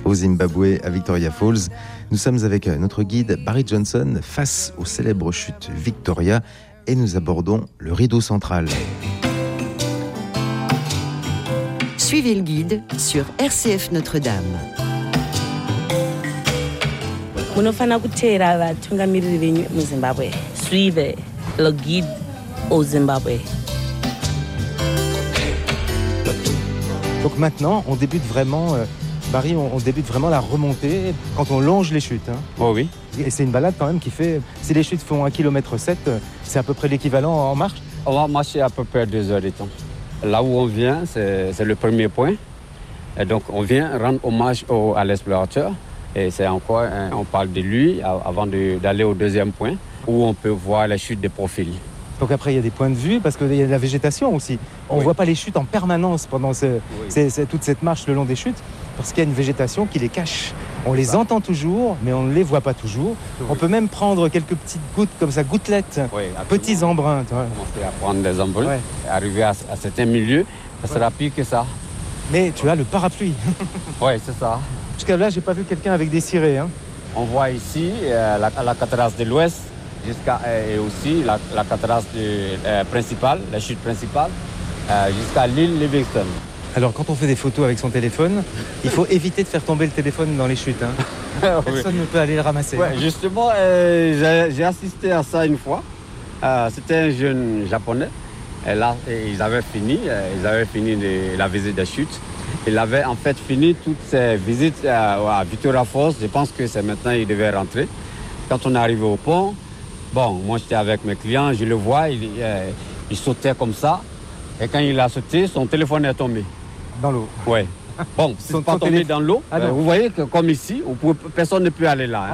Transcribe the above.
au Zimbabwe, à Victoria Falls. Nous sommes avec notre guide Barry Johnson face aux célèbres chutes Victoria et nous abordons le rideau central. Suivez le guide sur RCF Notre-Dame. Munofana kutera vatungamiriri venyu muZimbabwe. Suivez le guide au Zimbabwe. Donc maintenant, on débute vraiment, Barry, on débute vraiment la remontée quand on longe les chutes. Hein. Oh oui. Et c'est une balade quand même qui fait, si les chutes font 1,7 km, c'est à peu près l'équivalent en marche. On va marcher à peu près 2 heures de temps. Là où on vient, c'est le premier point. Et donc on vient rendre hommage à l'explorateur. Et c'est encore, on parle de lui avant d'aller au deuxième point où on peut voir les chutes de profil. Donc après, il y a des points de vue parce qu'il y a de la végétation aussi. On ne voit pas les chutes en permanence pendant toute cette marche le long des chutes parce qu'il y a une végétation qui les cache. On les entend toujours, mais on ne les voit pas toujours. Oui. On peut même prendre quelques petites gouttes comme ça, gouttelettes, petits embruns. Commencer à prendre des embruns, arriver à certains milieux, ça sera pire que ça. Mais tu as le parapluie. Oui, c'est ça. Jusqu'à là, j'ai pas vu quelqu'un avec des cirés. Hein. On voit ici la cataract de l'Ouest, et aussi la cataract principale, la chute principale, jusqu'à l'île Livingston. Alors quand on fait des photos avec son téléphone, il faut éviter de faire tomber le téléphone dans les chutes. Hein. Personne ne peut aller le ramasser. Ouais, justement, j'ai assisté à ça une fois. C'était un jeune japonais. Et là, ils avaient fini la visite des chutes. Il avait en fait fini toutes ses visites à Victoria Falls. Je pense que c'est maintenant qu'il devait rentrer. Quand on est arrivé au pont, moi j'étais avec mes clients, je le vois, il sautait comme ça. Et quand il a sauté, son téléphone est tombé. Dans l'eau. Oui. Bon, c'est pas tombé dans l'eau. Vous voyez que comme ici, personne ne peut aller là. Hein.